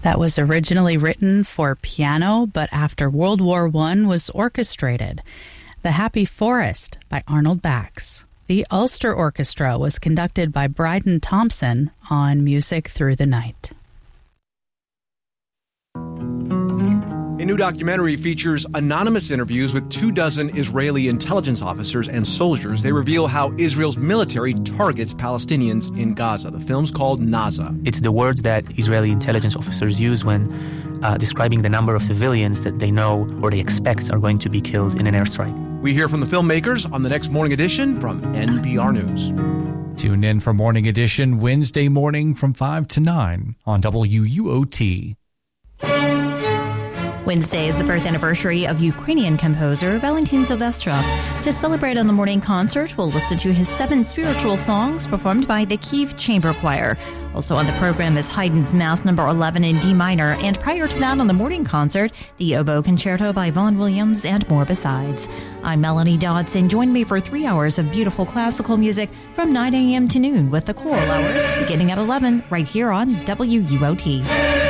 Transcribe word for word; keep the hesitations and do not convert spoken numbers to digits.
that was originally written for piano, but after World War One was orchestrated. The Happy Forest by Arnold Bax. The Ulster Orchestra was conducted by Bryden Thompson on Music Through the Night. A new documentary features anonymous interviews with two dozen Israeli intelligence officers and soldiers. They reveal how Israel's military targets Palestinians in Gaza. The film's called Naza. It's the words that Israeli intelligence officers use when uh, describing the number of civilians that they know or they expect are going to be killed in an airstrike. We hear from the filmmakers on the next Morning Edition from N P R News. Tune in for Morning Edition Wednesday morning from five to nine on W U O T. Wednesday is the birth anniversary of Ukrainian composer Valentin Silvestrov. To celebrate on the morning concert, we'll listen to his seven spiritual songs performed by the Kyiv Chamber Choir. Also on the program is Haydn's Mass Number eleven in D minor, and prior to that on the morning concert, the Oboe Concerto by Vaughan Williams and more besides. I'm Melanie Dodson. Join me for three hours of beautiful classical music from nine a.m. to noon with the Choral Hour, beginning at eleven right here on W U O T.